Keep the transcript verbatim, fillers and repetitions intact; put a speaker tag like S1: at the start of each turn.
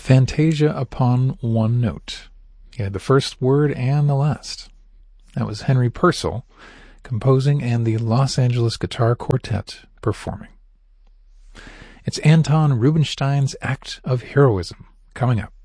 S1: Fantasia upon One Note. He had the first word and the last. That was Henry Purcell composing and the Los Angeles Guitar Quartet performing. It's Anton Rubinstein's Act of Heroism coming up.